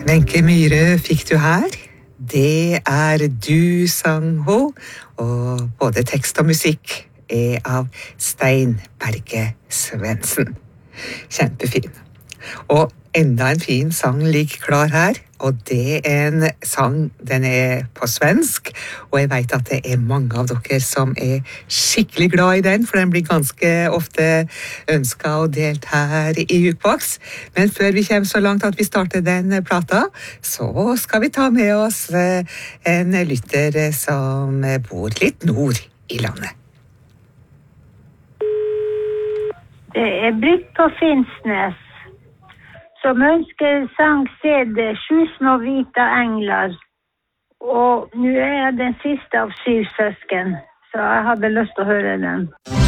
Wenche Myhre fikk du her. Det du sang hun, og både tekst og musikk av Stein Berge Svendsen. Kjempefin. Og enda en fin sang ligger klar her, og det en sang, den på svensk, og jeg vet at det mange av dere som skikkelig glad i den, for den blir ganske ofte ønsket og delt her i Jukebox. Men før vi kommer så langt at vi starter den plata, så skal vi ta med oss en lytter som bor litt nord i landet. Det Britt på Finnsnes som ønsker sang-CD 7 små hvita englar. Og nå jeg den siste av 7 søsken, så jeg hadde lyst til å høre den.